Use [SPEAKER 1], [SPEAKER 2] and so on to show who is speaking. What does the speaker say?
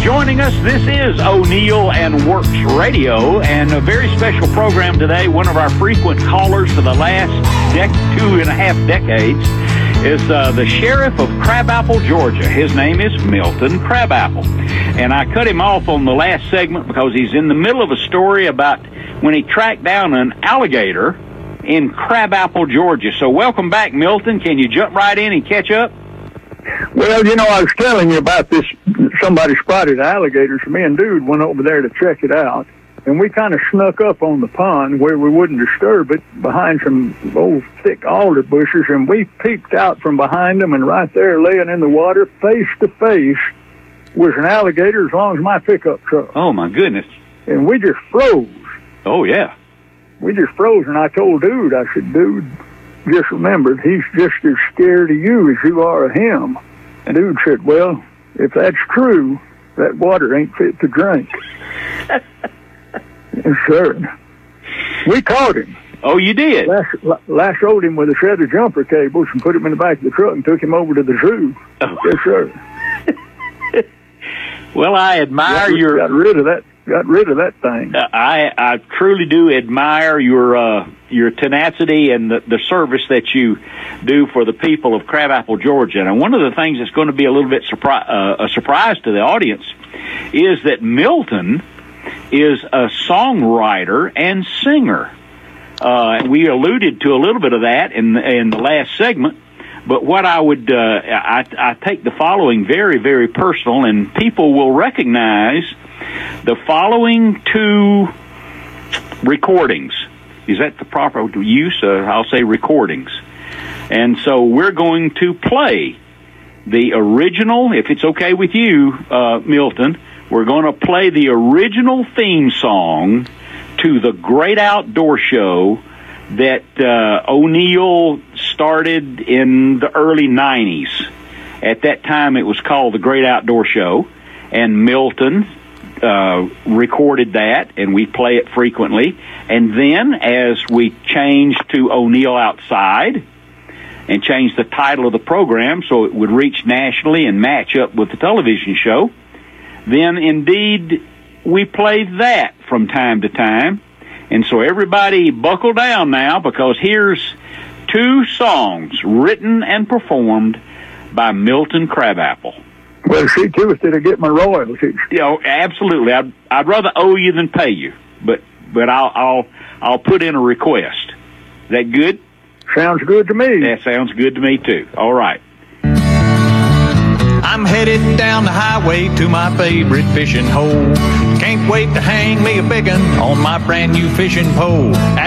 [SPEAKER 1] joining us. This is O'Neill and Works Radio, and a very special program today. One of our frequent callers for the last 2.5 decades is the sheriff of Crabapple, Georgia. His name is Milton Crabapple. And I cut him off on the last segment because he's in the middle of a story about when he tracked down an alligator in Crabapple, Georgia. So welcome back, Milton. Can you jump right in and catch up?
[SPEAKER 2] Well, I was telling you about this. Somebody spotted alligators. Me and Dude went over there to check it out, and we kind of snuck up on the pond where we wouldn't disturb it behind some old thick alder bushes, and we peeked out from behind them, and right there laying in the water, face to face, was an alligator as long as my pickup truck.
[SPEAKER 1] Oh, my goodness.
[SPEAKER 2] And we just froze.
[SPEAKER 1] Oh, yeah.
[SPEAKER 2] We just froze, and I told Dude, I said, Dude, just remembered, he's just as scared of you as you are of him. And Dude said, well, if that's true, that water ain't fit to drink. Yes, sir. We caught him.
[SPEAKER 1] Oh, you did?
[SPEAKER 2] Lassoed him with a set of jumper cables and put him in the back of the truck and took him over to the zoo. Oh. Yes, sir.
[SPEAKER 1] Well, I admire
[SPEAKER 2] Got rid of that thing.
[SPEAKER 1] I truly do admire your tenacity and the service that you do for the people of Crabapple, Georgia. And one of the things that's going to be a little bit a surprise to the audience is that Milton is a songwriter and singer. We alluded to a little bit of that in the last segment. But what I would, I take the following very, very personal, and people will recognize the following two recordings. Is that the proper use? I'll say recordings. And so we're going to play the original, if it's okay with you, Milton, we're going to play the original theme song to the Great Outdoor Show that O'Neill started in the early 90s. At that time, it was called the Great Outdoor Show, and Milton recorded that, and we play it frequently. And then, as we changed to O'Neill Outside and changed the title of the program so it would reach nationally and match up with the television show, then indeed we play that from time to time. And so everybody buckle down now, because here's two songs written and performed by Milton Crabapple.
[SPEAKER 2] Well, see to it that I get my royalties.
[SPEAKER 1] Absolutely. I'd rather owe you than pay you, but I'll put in a request. Is that good?
[SPEAKER 2] Sounds good to me.
[SPEAKER 1] That sounds good to me too. All right.
[SPEAKER 3] I'm headed down the highway to my favorite fishing hole. Can't wait to hang me a big 'un on my brand new fishing pole.